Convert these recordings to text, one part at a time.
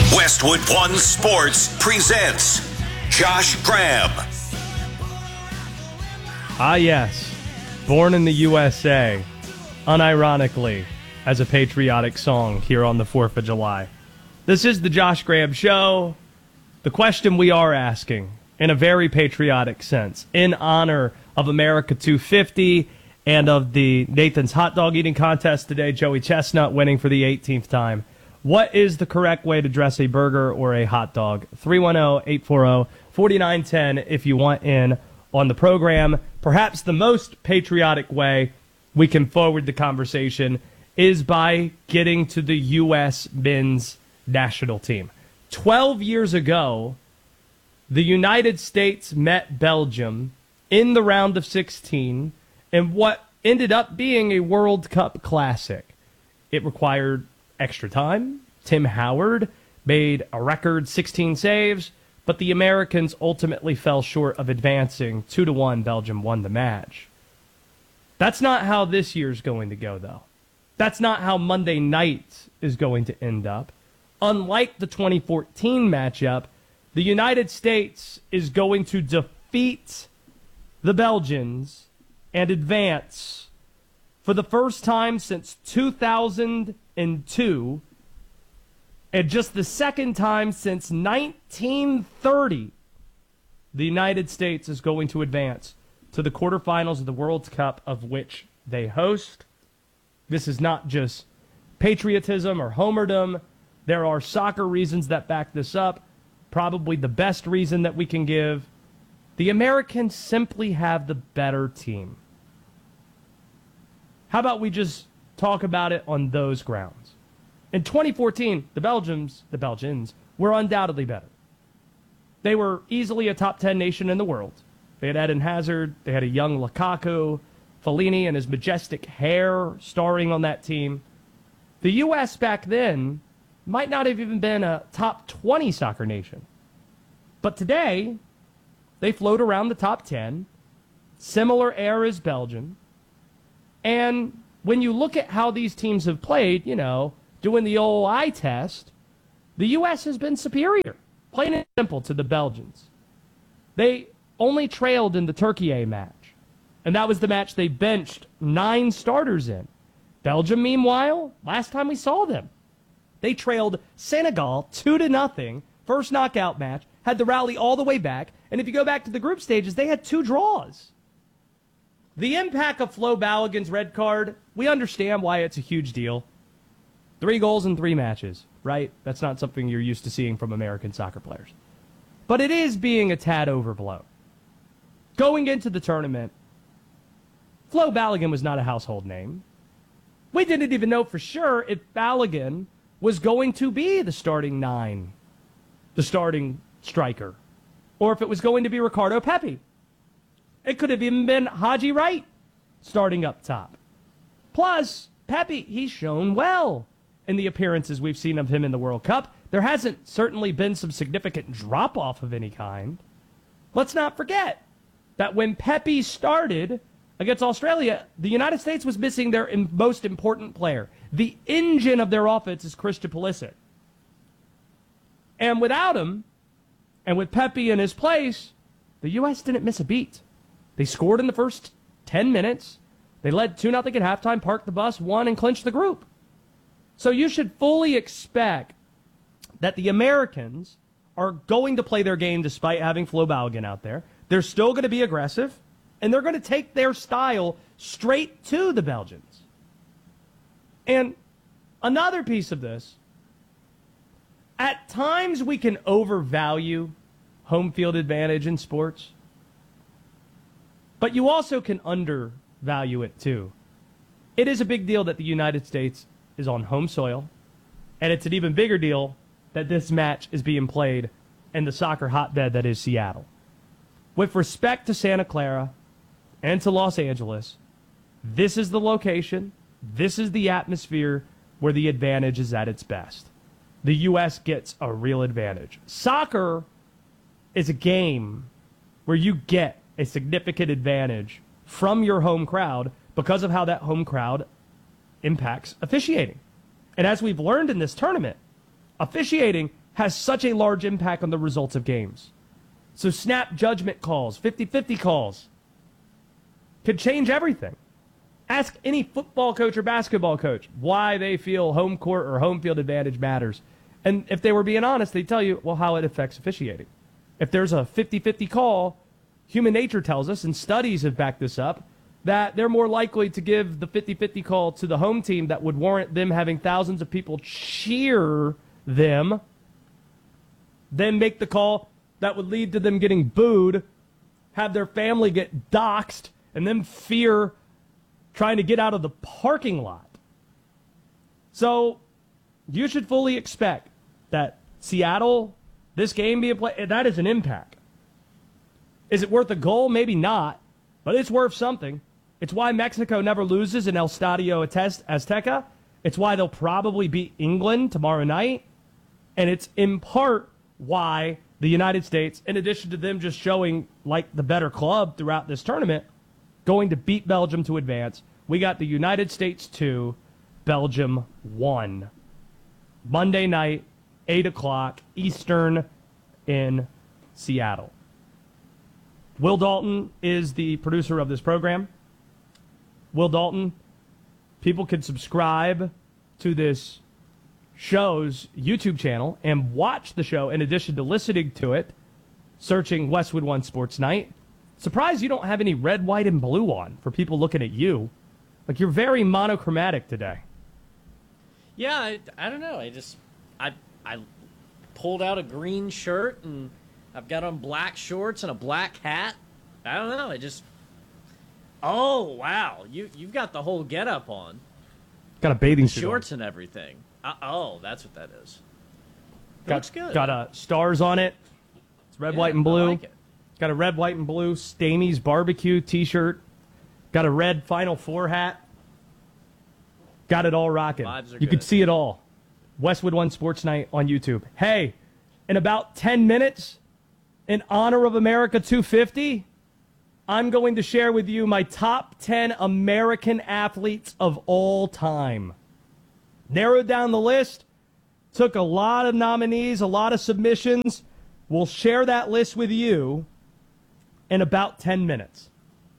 Westwood One Sports presents Josh Graham. Ah, yes. Born in the USA, unironically, as a patriotic song here on the 4th of July. This is the Josh Graham Show. The question we are asking, in a very patriotic sense, in honor of America 250 and of the Nathan's Hot Dog Eating Contest today, Joey Chestnut winning for the 18th time. What is the correct way to dress a burger or a hot dog? 310-840-4910 if you want in on the program. Perhaps the most patriotic way we can forward the conversation is by getting to the U.S. men's national team. 12 years ago, the United States met Belgium in the round of 16 in what ended up being a World Cup classic. It required extra time. Tim Howard made a record 16 saves, but the Americans ultimately fell short of advancing. 2-1, Belgium won the match. That's not how this year's going to go, though. That's not how Monday night is going to end up. Unlike the 2014 matchup, the United States is going to defeat the Belgians and advance for the first time since 2002 and just the second time since 1930. The United States is going to advance to the quarterfinals of the World Cup, of which they host. This is not just patriotism or homerdom. There are soccer reasons that back this up. Probably the best reason that we can give. The Americans simply have the better team. How about we just talk about it on those grounds? In 2014, the Belgians were undoubtedly better. They were easily a top 10 nation in the world. They had Eden Hazard, they had a young Lukaku, Fellini and his majestic hair starring on that team. The U.S. back then might not have even been a top 20 soccer nation. But today, they float around the top 10, similar air as Belgium. And when you look at how these teams have played, doing the old eye test, the U.S. has been superior, plain and simple, to the Belgians. They only trailed in the Turkey A match, and that was the match they benched 9 starters in. Belgium, meanwhile, last time we saw them, they trailed Senegal 2-0, first knockout match, had to rally all the way back, and if you go back to the group stages, they had 2 draws. The impact of Flo Balogun's red card, we understand why it's a huge deal. 3 goals in 3 matches, right? That's not something you're used to seeing from American soccer players. But it is being a tad overblown. Going into the tournament, Flo Balogun was not a household name. We didn't even know for sure if Balogun was going to be the starting 9, the starting striker, or if it was going to be Ricardo Pepi. It could have even been Haji Wright starting up top. Plus, Pepi, he's shown well in the appearances we've seen of him in the World Cup. There hasn't certainly been some significant drop-off of any kind. Let's not forget that when Pepi started against Australia, the United States was missing their most important player. The engine of their offense is Christian Pulisic. And without him, and with Pepi in his place, the U.S. didn't miss a beat. They scored in the first 10 minutes. They led 2-0 at halftime, parked the bus, won, and clinched the group. So you should fully expect that the Americans are going to play their game despite having Flo Balogun out there. They're still going to be aggressive, and they're going to take their style straight to the Belgians. And another piece of this, at times we can overvalue home field advantage in sports, but you also can undervalue it too. It is a big deal that the United States is on home soil, and it's an even bigger deal that this match is being played in the soccer hotbed that is Seattle. With respect to Santa Clara and to Los Angeles, this is the location, this is the atmosphere where the advantage is at its best. The U.S. gets a real advantage. Soccer is a game where you get a significant advantage from your home crowd because of how that home crowd impacts officiating. And as we've learned in this tournament, officiating has such a large impact on the results of games. So snap judgment calls, 50-50 calls, could change everything. Ask any football coach or basketball coach why they feel home court or home field advantage matters. And if they were being honest, they'd tell you, well, how it affects officiating. If there's a 50-50 call, human nature tells us, and studies have backed this up, that they're more likely to give the 50-50 call to the home team that would warrant them having thousands of people cheer them than make the call that would lead to them getting booed, have their family get doxxed, and then fear trying to get out of the parking lot. So you should fully expect that Seattle, this game being played, that is an impact. Is it worth a goal? Maybe not, but it's worth something. It's why Mexico never loses in El Estadio Azteca. It's why they'll probably beat England tomorrow night. And it's in part why the United States, in addition to them just showing like the better club throughout this tournament, going to beat Belgium to advance, we got the United States 2, Belgium 1. Monday night, 8 o'clock Eastern in Seattle. Will Dalton is the producer of this program. Will Dalton, people can subscribe to this show's YouTube channel and watch the show in addition to listening to it, searching Westwood One Sports Night. Surprised you don't have any red, white, and blue on for people looking at you. Like, you're very monochromatic today. Yeah, I don't know. I pulled out a green shirt and I've got on black shorts and a black hat. I don't know. Oh, wow. You've got the whole getup on. Got a bathing suit Shorts on. and everything. Oh, that's what that is. Looks good. Got stars on it. It's red, white, and blue. I like it. Got a red, white, and blue Stamey's barbecue t-shirt. Got a red Final Four hat. Got it all rocking. Vibes are You good. could see it all. Westwood One Sports Night on YouTube. Hey, in about 10 minutes, in honor of America 250, I'm going to share with you my top 10 American athletes of all time. Narrowed down the list. Took a lot of nominees, a lot of submissions. We'll share that list with you in about 10 minutes.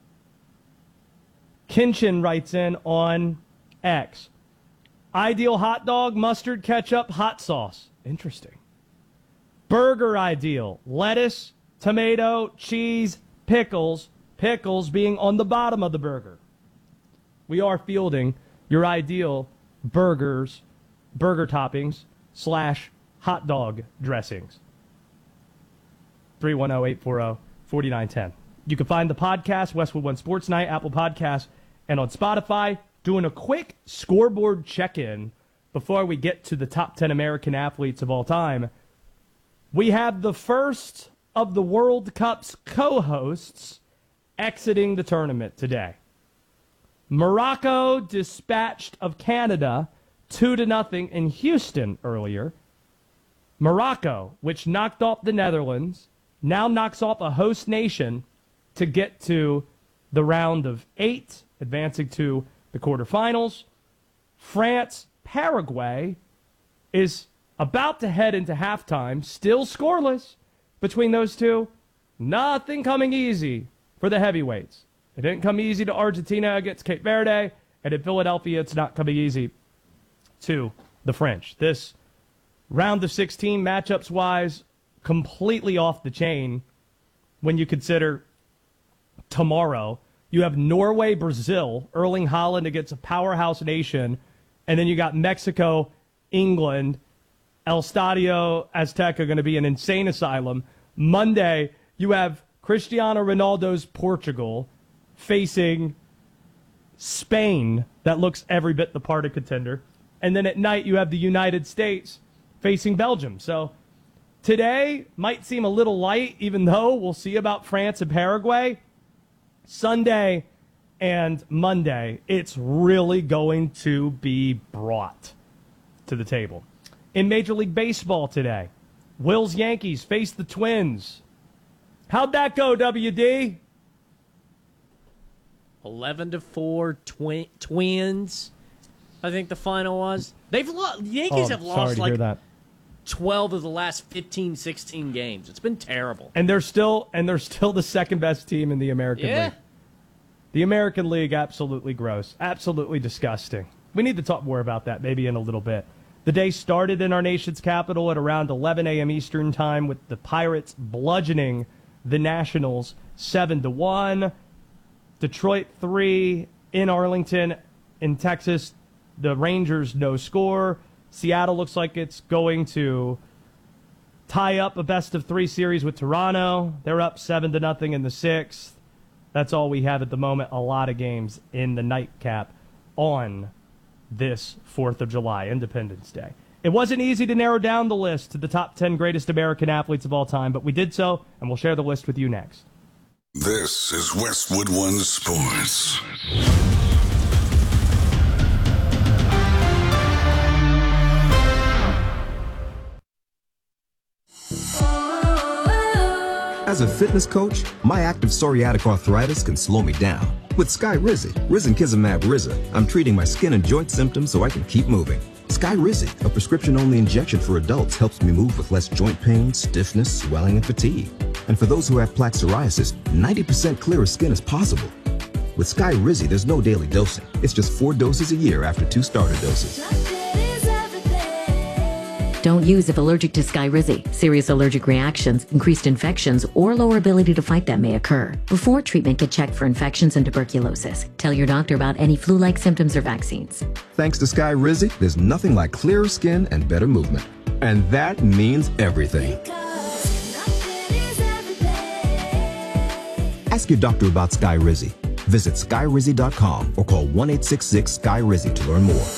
Kinchin writes in on X. Ideal hot dog, mustard, ketchup, hot sauce. Interesting. Burger ideal. Lettuce, tomato, cheese, pickles. Pickles being on the bottom of the burger. We are fielding your ideal burger toppings / hot dog dressings. 310-840-4910. You can find the podcast, Westwood One Sports Night, Apple Podcasts, and on Spotify. Doing a quick scoreboard check-in before we get to the top 10 American athletes of all time. We have the first of the World Cup's co-hosts exiting the tournament today. Morocco dispatched of Canada 2-0 in Houston earlier. Morocco, which knocked off the Netherlands, now knocks off a host nation to get to the round of 8, advancing to the quarterfinals. France, Paraguay is about to head into halftime, still scoreless between those two. Nothing coming easy for the heavyweights. It didn't come easy to Argentina against Cape Verde, and in Philadelphia, it's not coming easy to the French. This round of 16 matchups-wise, completely off the chain when you consider tomorrow. You have Norway, Brazil, Erling Haaland against a powerhouse nation, and then you got Mexico, England, El Estadio Azteca going to be an insane asylum. Monday, you have Cristiano Ronaldo's Portugal facing Spain, that looks every bit the part of contender. And then at night, you have the United States facing Belgium. So today might seem a little light, even though we'll see about France and Paraguay. Sunday and Monday, it's really going to be brought to the table. In Major League Baseball today, Will's Yankees face the Twins. How'd that go, WD? 11-4 Twins. I think the final was. They've lost. The Yankees have lost sorry to hear like that. 12 of the last 15, 16 games. It's been terrible. And they're still the second best team in the American League. The American League, absolutely gross. Absolutely disgusting. We need to talk more about that maybe in a little bit. The day started in our nation's capital at around 11 a.m. Eastern time with the Pirates bludgeoning the Nationals 7-1. Detroit 3 in Arlington. In Texas, the Rangers no score. Seattle looks like it's going to tie up a best-of-3 series with Toronto. They're up 7-0 in the 6th. That's all we have at the moment. A lot of games in the nightcap on this 4th of July, Independence Day. It wasn't easy to narrow down the list to the top 10 greatest American athletes of all time, but we did so, and we'll share the list with you next. This is Westwood One Sports. As a fitness coach, my active psoriatic arthritis can slow me down. With Skyrizi, risankizumab Riza, I'm treating my skin and joint symptoms so I can keep moving. Skyrizi, a prescription-only injection for adults, helps me move with less joint pain, stiffness, swelling, and fatigue. And for those who have plaque psoriasis, 90% clearer skin is possible. With Skyrizi, there's no daily dosing. It's just 4 doses a year after 2 starter doses. Don't use if allergic to Skyrizi. Serious allergic reactions, increased infections, or lower ability to fight them may occur. Before treatment, get checked for infections and tuberculosis. Tell your doctor about any flu-like symptoms or vaccines. Thanks to Skyrizi, there's nothing like clearer skin and better movement. And that means everything. Ask your doctor about Skyrizi. Visit Skyrizi.com or call 1-866-SKY-RIZI to learn more.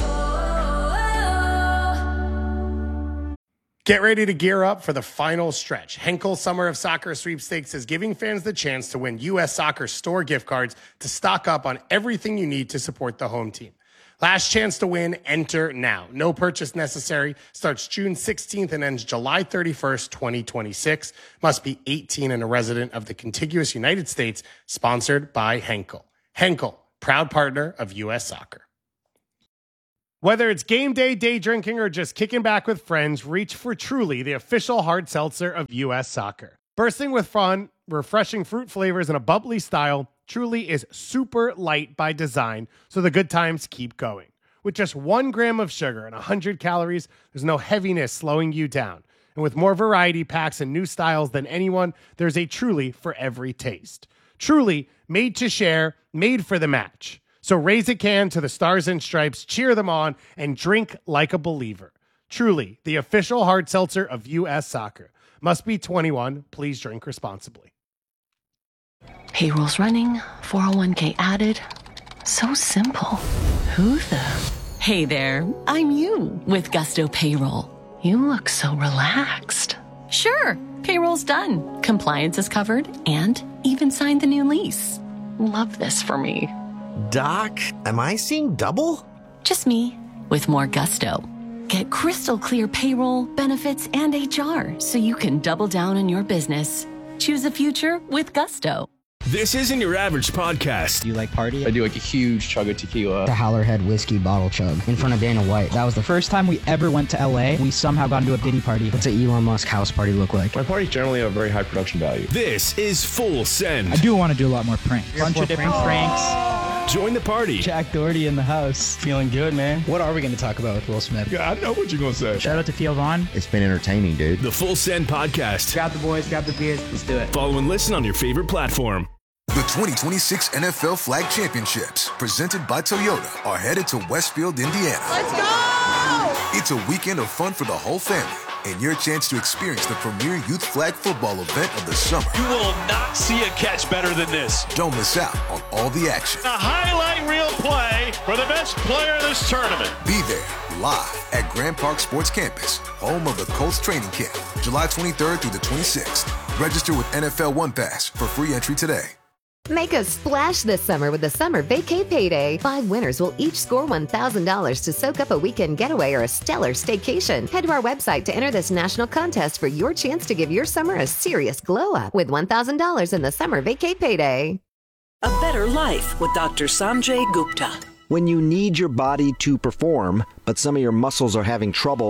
Get ready to gear up for the final stretch. Henkel Summer of Soccer Sweepstakes is giving fans the chance to win U.S. Soccer store gift cards to stock up on everything you need to support the home team. Last chance to win, enter now. No purchase necessary. Starts June 16th and ends July 31st, 2026. Must be 18 and a resident of the contiguous United States. Sponsored by Henkel. Henkel, proud partner of U.S. Soccer. Whether it's game day, day drinking, or just kicking back with friends, reach for Truly, the official hard seltzer of U.S. Soccer. Bursting with fun, refreshing fruit flavors, and a bubbly style, Truly is super light by design, so the good times keep going. With just 1 gram of sugar and 100 calories, there's no heaviness slowing you down. And with more variety packs and new styles than anyone, there's a Truly for every taste. Truly, made to share, made for the match. So raise a can to the Stars and Stripes, cheer them on, and drink like a believer. Truly, the official hard seltzer of U.S. Soccer. Must be 21. Please drink responsibly. Payroll's running, 401k added. So simple. Who the? Hey there, I'm you with Gusto Payroll. You look so relaxed. Sure, payroll's done. Compliance is covered and even signed the new lease. Love this for me. Doc, am I seeing double? Just me, with more gusto. Get crystal clear payroll, benefits, and HR so you can double down on your business. Choose a future with gusto. This isn't your average podcast. Do you like party? I do like a huge chug of tequila. The Howlerhead whiskey bottle chug in front of Dana White. That was the first time we ever went to LA. We somehow got into a Diddy party. What's an Elon Musk house party look like? My parties generally have very high production value. This is Full Send. I do want to do a lot more pranks. Bunch of different pranks. Join the party. Jack Doherty in the house. Feeling good, man. What are we going to talk about with Will Smith? Yeah, I know what you're going to say. Shout out to Theo Vaughn. It's been entertaining, dude. The Full Send podcast. Grab the boys, grab the beers. Let's do it. Follow and listen on your favorite platform. The 2026 NFL Flag Championships, presented by Toyota, are headed to Westfield, Indiana. Let's go! It's a weekend of fun for the whole family, and your chance to experience the premier youth flag football event of the summer. You will not see a catch better than this. Don't miss out on all the action. A highlight reel play for the best player of this tournament. Be there, live at Grand Park Sports Campus, home of the Colts training camp, July 23rd through the 26th. Register with NFL One Pass for free entry today. Make a splash this summer with the Summer Vacay Payday. 5 winners will each score $1,000 to soak up a weekend getaway or a stellar staycation. Head to our website to enter this national contest for your chance to give your summer a serious glow up with $1,000 in the Summer Vacay Payday. A better life with Dr. Sanjay Gupta. When you need your body to perform, but some of your muscles are having trouble,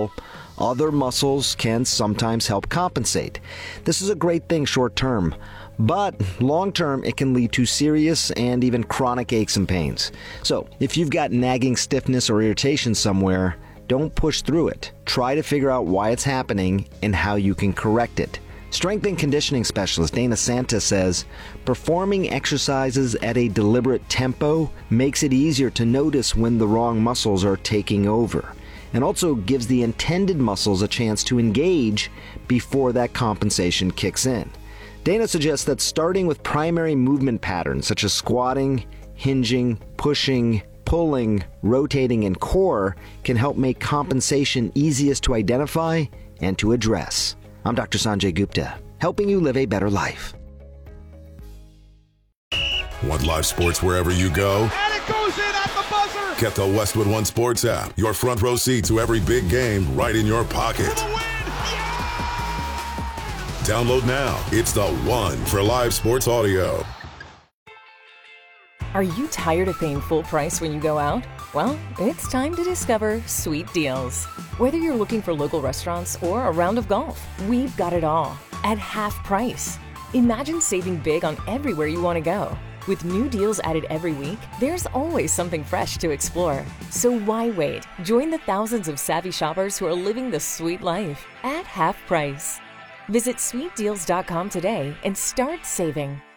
other muscles can sometimes help compensate. This is a great thing short term, but long term it can lead to serious and even chronic aches and pains. So if you've got nagging stiffness or irritation somewhere, don't push through it. Try to figure out why it's happening and how you can correct it. Strength and conditioning specialist Dana Santa says, performing exercises at a deliberate tempo makes it easier to notice when the wrong muscles are taking over, and also gives the intended muscles a chance to engage before that compensation kicks in. Dana suggests that starting with primary movement patterns such as squatting, hinging, pushing, pulling, rotating, and core can help make compensation easiest to identify and to address. I'm Dr. Sanjay Gupta, helping you live a better life. Want live sports wherever you go? And it goes in at the buzzer! Get the Westwood One Sports app. Your front row seat to every big game right in your pocket. For the win! Yeah! Download now. It's the one for live sports audio. Are you tired of paying full price when you go out? Well, it's time to discover Sweet Deals. Whether you're looking for local restaurants or a round of golf, we've got it all at half price. Imagine saving big on everywhere you want to go. With new deals added every week, there's always something fresh to explore. So why wait? Join the thousands of savvy shoppers who are living the sweet life at half price. Visit sweetdeals.com today and start saving.